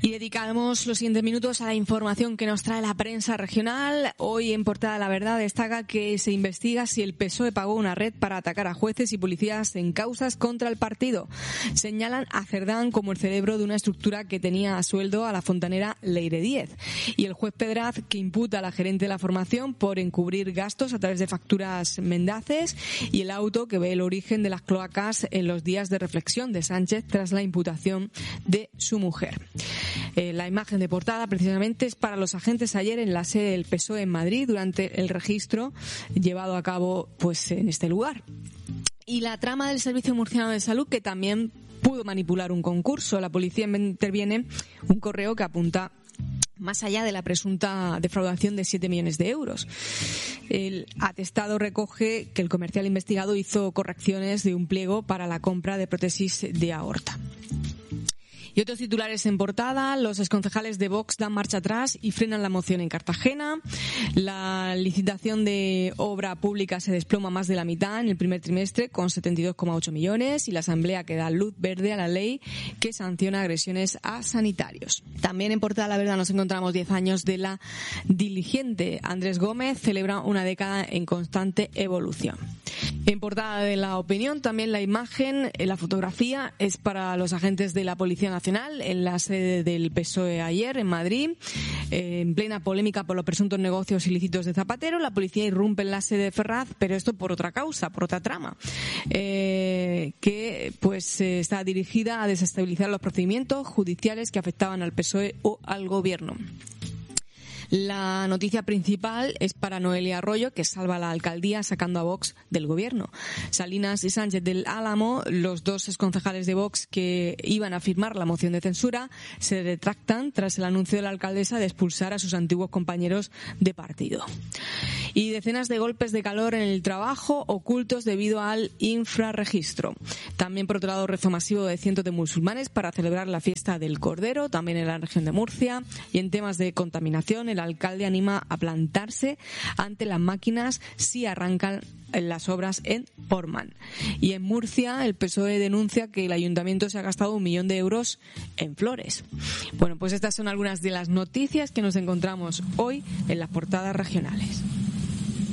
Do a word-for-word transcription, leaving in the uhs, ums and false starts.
Y dedicamos los siguientes minutos a la información que nos trae la prensa regional. Hoy en Portada La Verdad destaca que se investiga si el P S O E pagó una red para atacar a jueces y policías en causas contra el partido. Señalan a Cerdán como el cerebro de una estructura que tenía a sueldo a la fontanera Leire Díez. Y el juez Pedraz, que imputa a la gerente de la formación por encubrir gastos a través de facturas mendaces, y el auto que ve el origen de las cloacas en los días de reflexión de Sánchez tras la imputación de su mujer. Eh, la imagen de portada precisamente es para los agentes ayer en la sede del P S O E en Madrid durante el registro llevado a cabo pues en este lugar. Y la trama del Servicio Murciano de Salud, que también pudo manipular un concurso. La policía interviene un correo que apunta más allá de la presunta defraudación de siete millones de euros. El atestado recoge que el comercial investigado hizo correcciones de un pliego para la compra de prótesis de aorta. Y otros titulares en portada: los exconcejales de Vox dan marcha atrás y frenan la moción en Cartagena. La licitación de obra pública se desploma más de la mitad en el primer trimestre, con setenta y dos coma ocho millones, y la Asamblea que da luz verde a la ley que sanciona agresiones a sanitarios. También en portada La Verdad nos encontramos diez años de la diligente. Andrés Gómez celebra una década en constante evolución. En portada de La Opinión también la imagen, la fotografía es para los agentes de la Policía Nacional en la sede del P S O E ayer en Madrid. Eh, en plena polémica por los presuntos negocios ilícitos de Zapatero, la policía irrumpe en la sede de Ferraz, pero esto por otra causa, por otra trama, eh, que pues eh, está dirigida a desestabilizar los procedimientos judiciales que afectaban al P S O E o al Gobierno. La noticia principal es para Noelia Arroyo, que salva a la alcaldía sacando a Vox del gobierno. Salinas y Sánchez del Álamo, los dos exconcejales de Vox que iban a firmar la moción de censura, se retractan tras el anuncio de la alcaldesa de expulsar a sus antiguos compañeros de partido. Y decenas de golpes de calor en el trabajo ocultos debido al infrarregistro. También, por otro lado, rezo masivo de cientos de musulmanes para celebrar la fiesta del Cordero, también en la región de Murcia. Y en temas de contaminación, el alcalde anima a plantarse ante las máquinas si arrancan las obras en Portman. Y en Murcia, el P S O E denuncia que el ayuntamiento se ha gastado un millón de euros en flores. Bueno, pues estas son algunas de las noticias que nos encontramos hoy en las portadas regionales.